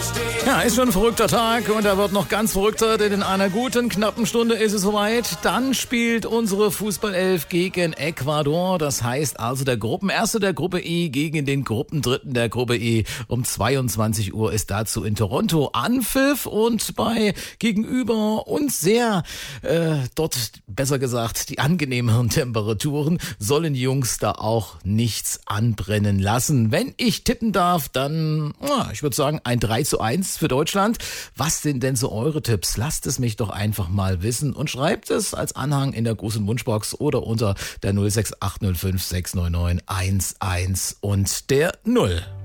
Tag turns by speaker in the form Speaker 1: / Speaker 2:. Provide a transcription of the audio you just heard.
Speaker 1: Ja, ist schon ein verrückter Tag und er wird noch ganz verrückter, denn in einer guten, knappen Stunde ist es soweit. Dann spielt unsere Fußballelf gegen Ecuador. Das heißt also der Gruppenerste der Gruppe E gegen den Gruppendritten der Gruppe E. Um 22 Uhr ist dazu in Toronto Anpfiff und bei gegenüber uns sehr, dort besser gesagt, die angenehmeren Temperaturen sollen die Jungs da auch nichts anbrennen lassen. Wenn ich tippen darf, dann, ich würde sagen, ein 3:1 für Deutschland. Was sind denn so eure Tipps? Lasst es mich doch einfach mal wissen und schreibt es als Anhang in der großen Wunschbox oder unter der 06805 699 11 und der 0.